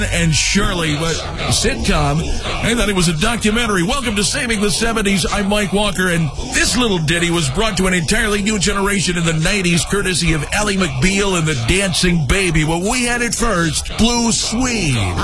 and Shirley, but sitcom. I thought it was a documentary. Welcome to Saving the 70s. I'm Mike Walker, and this little ditty was brought to an entirely new generation in the 90s, courtesy of Ally McBeal and the Dancing Baby. Well, we had it first. Blue Swede.